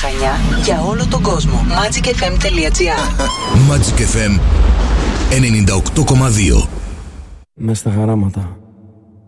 Χανιά, για όλο τον κόσμο. magicfm.gr. Magic FM 98,2. Μες στα χαράματα.